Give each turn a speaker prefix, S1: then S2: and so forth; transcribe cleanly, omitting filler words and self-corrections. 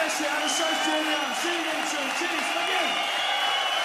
S1: 谢谢俺的帅学长，谢谢你们，谢谢，再见。